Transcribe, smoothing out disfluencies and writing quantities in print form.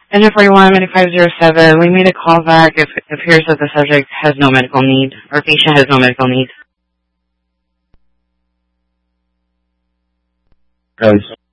Engine 41, medic 507, we made a call back. It appears that the subject has no medical need, or patient has no medical need.